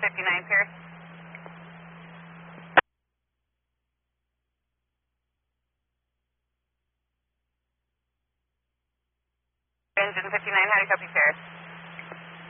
59 Pierce. Engine 59, how do you copy Pierce?